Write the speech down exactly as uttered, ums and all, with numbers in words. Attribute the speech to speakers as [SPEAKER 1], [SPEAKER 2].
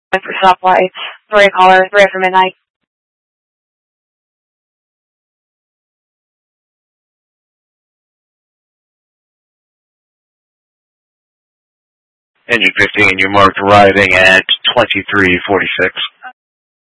[SPEAKER 1] for stoplights. Three caller, three after midnight.
[SPEAKER 2] Engine fifteen, you marked arriving at twenty-three forty-six.